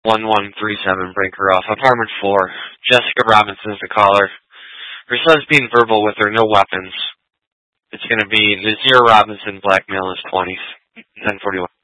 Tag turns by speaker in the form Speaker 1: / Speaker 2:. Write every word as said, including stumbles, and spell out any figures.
Speaker 1: one one three seven, breaker off. Apartment four. Jessica Robinson's the caller. Her son's being verbal with her, no weapons. It's going to be Nazir Robinson, blackmail in his twenties. ten forty-one.